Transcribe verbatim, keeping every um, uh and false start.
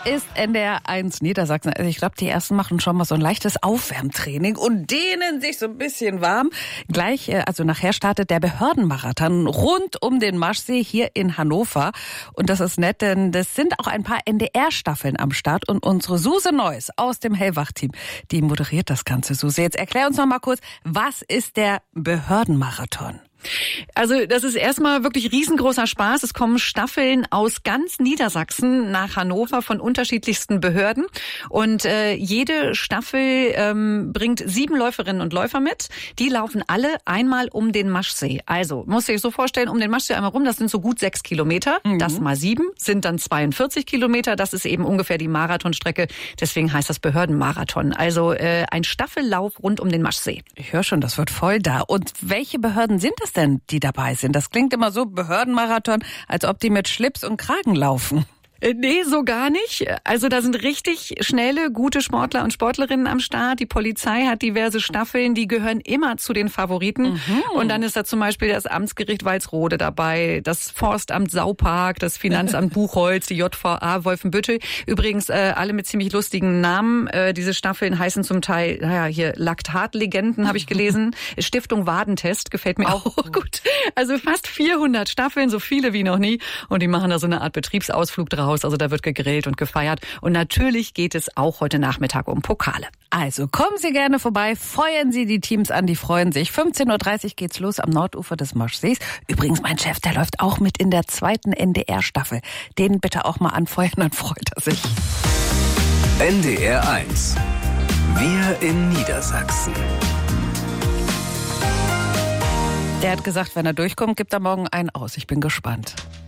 ist N D R eins Niedersachsen. Also ich glaube, die ersten machen schon mal so ein leichtes Aufwärmtraining und dehnen sich so ein bisschen warm. Gleich, also nachher startet der Behördenmarathon rund um den Maschsee hier in Hannover. Und das ist nett, denn das sind auch ein paar N D R-Staffeln am Start. Und unsere Suse Neuss aus dem Hellwach-Team, die moderiert das Ganze. Suse, jetzt erklär uns noch mal kurz, was ist der Behördenmarathon? Also das ist erstmal wirklich riesengroßer Spaß. Es kommen Staffeln aus ganz Niedersachsen nach Hannover von unterschiedlichsten Behörden. Und äh, jede Staffel ähm, bringt sieben Läuferinnen und Läufer mit. Die laufen alle einmal um den Maschsee. Also, musst du dir so vorstellen, um den Maschsee einmal rum, das sind so gut sechs Kilometer. Mhm. Das mal sieben sind dann zweiundvierzig Kilometer. Das ist eben ungefähr die Marathonstrecke. Deswegen heißt das Behördenmarathon. Also äh, ein Staffellauf rund um den Maschsee. Ich höre schon, das wird voll da. Und welche Behörden sind das denn, die dabei sind? Das klingt immer so, Behördenmarathon, als ob die mit Schlips und Kragen laufen. Nee, so gar nicht. Also da sind richtig schnelle, gute Sportler und Sportlerinnen am Start. Die Polizei hat diverse Staffeln, die gehören immer zu den Favoriten. Mhm. Und dann ist da zum Beispiel das Amtsgericht Walsrode dabei, das Forstamt Saupark, das Finanzamt Buchholz, die J V A Wolfenbüttel. Übrigens äh, alle mit ziemlich lustigen Namen. Äh, diese Staffeln heißen zum Teil, naja, hier Laktatlegenden habe ich gelesen. Stiftung Wadentest, gefällt mir auch gut. Also fast vierhundert Staffeln, so viele wie noch nie. Und die machen da so eine Art Betriebsausflug draus. Also da wird gegrillt und gefeiert. Und natürlich geht es auch heute Nachmittag um Pokale. Also kommen Sie gerne vorbei, feuern Sie die Teams an, die freuen sich. fünfzehn Uhr dreißig geht's los am Nordufer des Maschsees. Übrigens, mein Chef, der läuft auch mit in der zweiten N D R-Staffel. Den bitte auch mal anfeuern, dann freut er sich. N D R eins. Wir in Niedersachsen. Der hat gesagt, wenn er durchkommt, gibt er morgen einen aus. Ich bin gespannt.